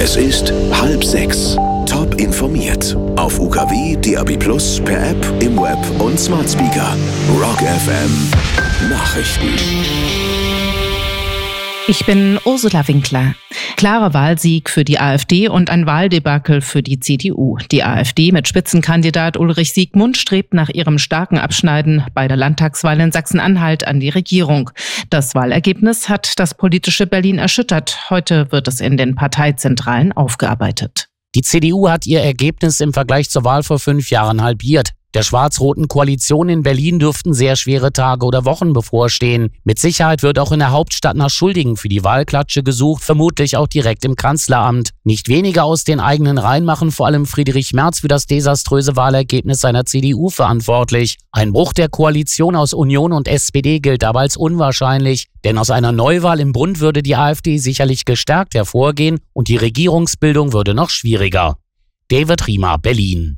Es ist 5:30. Top informiert. Auf UKW, DAB+, per App, im Web und Smart Speaker. Rock FM Nachrichten. Ich bin Ursula Winkler. Klarer Wahlsieg für die AfD und ein Wahldebakel für die CDU. Die AfD mit Spitzenkandidat Ulrich Siegmund strebt nach ihrem starken Abschneiden bei der Landtagswahl in Sachsen-Anhalt an die Regierung. Das Wahlergebnis hat das politische Berlin erschüttert. Heute wird es in den Parteizentralen aufgearbeitet. Die CDU hat ihr Ergebnis im Vergleich zur Wahl vor 5 Jahren halbiert. Der schwarz-roten Koalition in Berlin dürften sehr schwere Tage oder Wochen bevorstehen. Mit Sicherheit wird auch in der Hauptstadt nach Schuldigen für die Wahlklatsche gesucht, vermutlich auch direkt im Kanzleramt. Nicht wenige aus den eigenen Reihen machen vor allem Friedrich Merz für das desaströse Wahlergebnis seiner CDU verantwortlich. Ein Bruch der Koalition aus Union und SPD gilt aber als unwahrscheinlich, denn aus einer Neuwahl im Bund würde die AfD sicherlich gestärkt hervorgehen und die Regierungsbildung würde noch schwieriger. David Riemer, Berlin.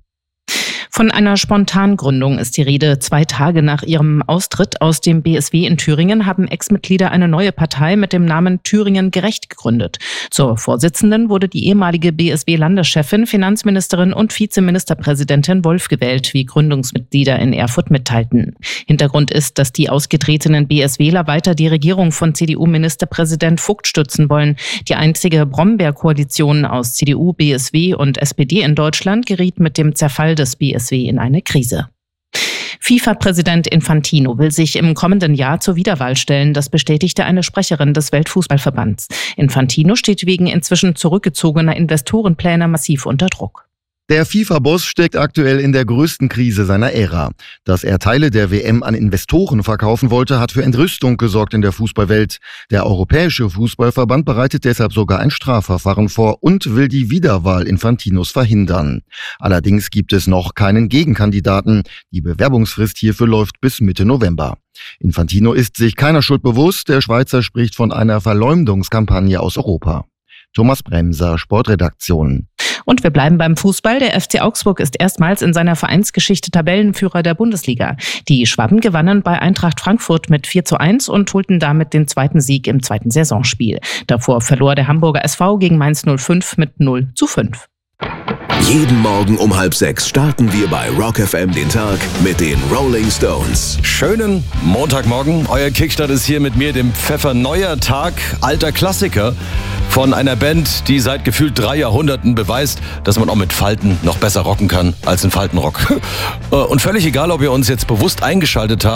Von einer Spontangründung ist die Rede. 2 Tage nach ihrem Austritt aus dem BSW in Thüringen haben Ex-Mitglieder eine neue Partei mit dem Namen Thüringen Gerecht gegründet. Zur Vorsitzenden wurde die ehemalige BSW-Landeschefin, Finanzministerin und Vizeministerpräsidentin Wolf gewählt, wie Gründungsmitglieder in Erfurt mitteilten. Hintergrund ist, dass die ausgetretenen BSWler weiter die Regierung von CDU-Ministerpräsident Vogt stützen wollen. Die einzige Brombeer-Koalition aus CDU, BSW und SPD in Deutschland geriet mit dem Zerfall des BSW in eine Krise. FIFA-Präsident Infantino will sich im kommenden Jahr zur Wiederwahl stellen. Das bestätigte eine Sprecherin des Weltfußballverbands. Infantino steht wegen inzwischen zurückgezogener Investorenpläne massiv unter Druck. Der FIFA-Boss steckt aktuell in der größten Krise seiner Ära. Dass er Teile der WM an Investoren verkaufen wollte, hat für Entrüstung gesorgt in der Fußballwelt. Der Europäische Fußballverband bereitet deshalb sogar ein Strafverfahren vor und will die Wiederwahl Infantinos verhindern. Allerdings gibt es noch keinen Gegenkandidaten. Die Bewerbungsfrist hierfür läuft bis Mitte November. Infantino ist sich keiner Schuld bewusst. Der Schweizer spricht von einer Verleumdungskampagne aus Europa. Thomas Bremser, Sportredaktion. Und wir bleiben beim Fußball. Der FC Augsburg ist erstmals in seiner Vereinsgeschichte Tabellenführer der Bundesliga. Die Schwaben gewannen bei Eintracht Frankfurt mit 4:1 und holten damit den 2. Sieg im 2. Saisonspiel. Davor verlor der Hamburger SV gegen Mainz 05 mit 0:5. Jeden Morgen um 5:30 starten wir bei Rock FM den Tag mit den Rolling Stones. Schönen Montagmorgen. Euer Kickstart ist hier mit mir, dem Pfeffer. Neuer Tag, alter Klassiker von einer Band, die seit gefühlt 3 Jahrhunderten beweist, dass man auch mit Falten noch besser rocken kann als in Faltenrock. Und völlig egal, ob ihr uns jetzt bewusst eingeschaltet habt